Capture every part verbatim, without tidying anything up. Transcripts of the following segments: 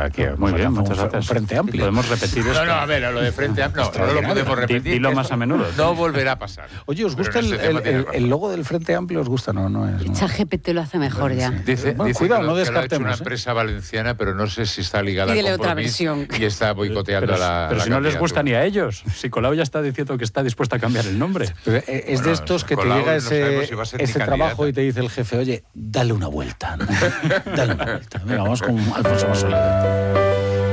sea, que muy bien, muchas un, gracias. Un frente amplio. Podemos repetir esto. No, no, a ver, a lo de frente amplio, no, no lo podemos repetir. Dilo más a menudo. No volverá a pasar. Oye, ¿os gusta el, este el, el, el logo del frente amplio? ¿Os gusta? No, no es. No. ChatGPT lo hace mejor ya. Sí. Dice, bueno, dice cuidado, que, no lo, que lo ha hecho una descartemos, ¿eh? empresa valenciana, pero no sé si está ligada Pídele a otra Compromís versión. y está boicoteando Pero, a la pero la si no les candidatura. gusta ni a ellos. Si Colau ya está diciendo que está dispuesta a cambiar el nombre. Pero es Bueno, de estos que te Colau llega no ese, sabemos si va a ser ese ni trabajo candidata. y te dice el jefe, oye, dale una vuelta, ¿no? Dale una vuelta. Venga, vamos con Alfonso Masoledo.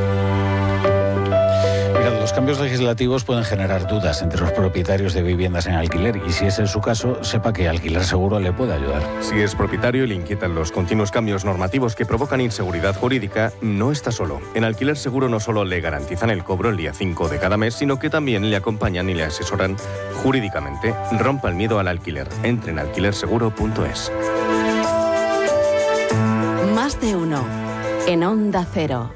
Mirad, los cambios legislativos pueden generar dudas entre los propietarios de viviendas en alquiler y si ese es su caso, sepa que Alquiler Seguro le puede ayudar. Si es propietario y le inquietan los continuos cambios normativos que provocan inseguridad jurídica, no está solo. En Alquiler Seguro no solo le garantizan el cobro el día cinco de cada mes, sino que también le acompañan y le asesoran jurídicamente. Rompa el miedo al alquiler. Entre en alquiler seguro punto es. Más de uno. En Onda Cero.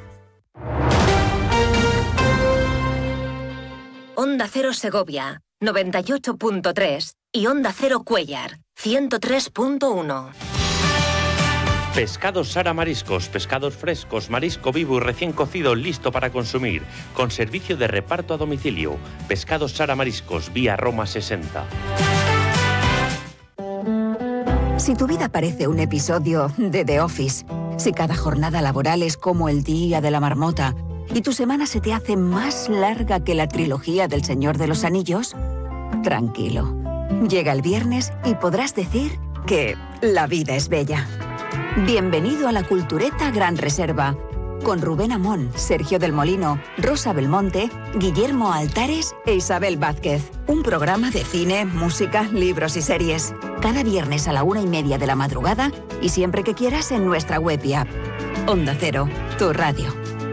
Onda Cero Segovia, noventa y ocho punto tres y Onda Cero Cuéllar, ciento tres punto uno. Pescados Sara Mariscos, pescados frescos, marisco vivo y recién cocido, listo para consumir, con servicio de reparto a domicilio. Pescados Sara Mariscos, vía Roma sesenta. Si tu vida parece un episodio de The Office, si cada jornada laboral es como el día de la marmota y tu semana se te hace más larga que la trilogía del Señor de los Anillos, tranquilo. Llega el viernes y podrás decir que la vida es bella. Bienvenido a la Cultureta Gran Reserva, con Rubén Amón, Sergio del Molino, Rosa Belmonte, Guillermo Altares e Isabel Vázquez. Un programa de cine, música, libros y series. Cada viernes a la una y media de la madrugada y siempre que quieras en nuestra web y app. Onda Cero, tu radio.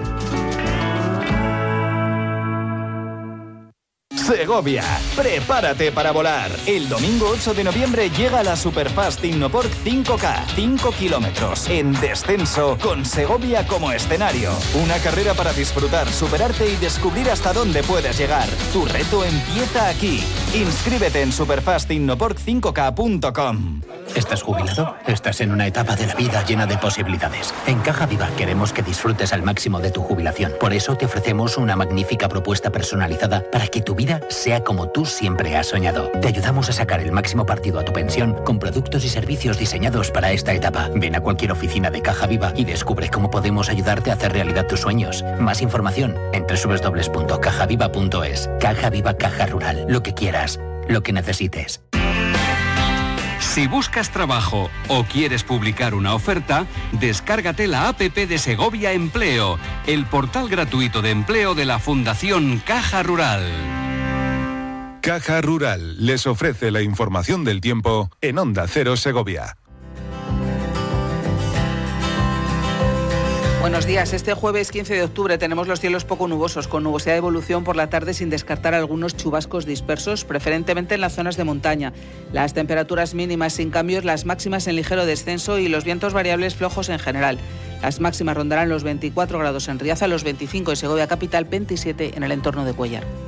Segovia, prepárate para volar. El domingo ocho de noviembre llega la Superfast Innoporc cinco K, cinco kilómetros, en descenso, con Segovia como escenario. Una carrera para disfrutar, superarte y descubrir hasta dónde puedes llegar. Tu reto empieza aquí. Inscríbete en superfast innoporc cinco K punto com. ¿Estás jubilado? Estás en una etapa de la vida llena de posibilidades. En Caja Viva queremos que disfrutes al máximo de tu jubilación. Por eso te ofrecemos una magnífica propuesta personalizada para que tu vida sea como tú siempre has soñado. Te ayudamos a sacar el máximo partido a tu pensión con productos y servicios diseñados para esta etapa. Ven a cualquier oficina de Caja Viva y descubre cómo podemos ayudarte a hacer realidad tus sueños. Más información en doble u doble u doble u punto caja viva punto es. Caja Viva, Caja Rural. Lo que quieras, lo que necesites. Si buscas trabajo o quieres publicar una oferta, descárgate la app de Segovia Empleo, el portal gratuito de empleo de la Fundación Caja Rural. Caja Rural les ofrece la información del tiempo en Onda Cero Segovia. Buenos días. Este jueves quince de octubre tenemos los cielos poco nubosos, con nubosidad de evolución por la tarde sin descartar algunos chubascos dispersos, preferentemente en las zonas de montaña. Las temperaturas mínimas sin cambios, las máximas en ligero descenso y los vientos variables flojos en general. Las máximas rondarán los veinticuatro grados en Riaza, los veinticinco en Segovia capital, veintisiete en el entorno de Cuéllar.